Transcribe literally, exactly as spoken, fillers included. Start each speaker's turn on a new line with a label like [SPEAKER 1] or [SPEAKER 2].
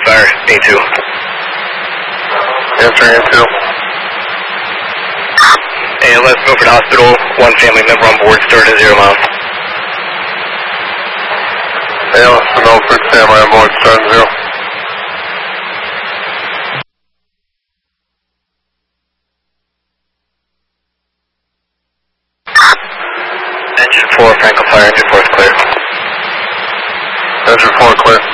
[SPEAKER 1] Fire, A two.
[SPEAKER 2] Answering A two.
[SPEAKER 1] A L S Milford Hospital, one family member on board, start at zero miles.
[SPEAKER 2] A L S Milford, family on board, start at zero.
[SPEAKER 1] Engine four, Franklin Fire, engine four is clear.
[SPEAKER 2] Engine four clear.